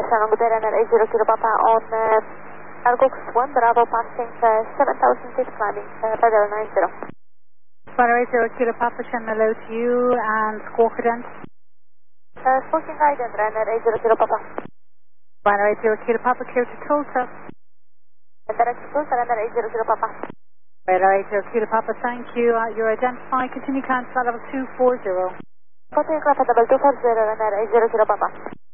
Shalom, good day, runner 80 Kilo Papa on Argox 1, Bravo, passing 7,000 feet, climbing pedal 90. Runner 80 Kilo Papa, channel hello to you and squawk again. Squawking guidance, runner 80 Kilo Papa. Runner 80 Kilo Papa, clear to Tulsa. Direct to Tulsa, runner 80 Kilo Papa. Runner 80 Kilo Papa, thank you. You're identified, continue count flight level 240. Continue climb at level 240, runner 80 Kilo Papa.